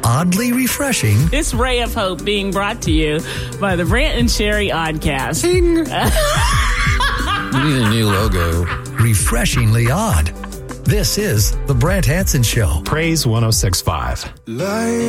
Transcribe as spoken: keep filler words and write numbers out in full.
oddly refreshing. This ray of hope being brought to you by the Brant and Sherry Oddcast. Ding. You need a new logo. Refreshingly odd. This is The Brant Hanson Show. Praise one oh six point five. Light